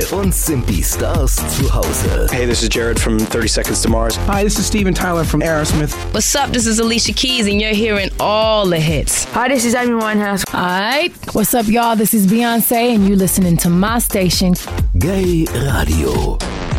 uns sind die Stars zu Hause. Hey, this is Jared from 30 Seconds to Mars. Hi, this is Steven Tyler from Aerosmith. What's up? This is Alicia Keys, and you're hearing all the hits. Hi, this is Amy Winehouse. Alright, what's up, y'all? This is Beyonce, and you listening to my station. Gay Radio.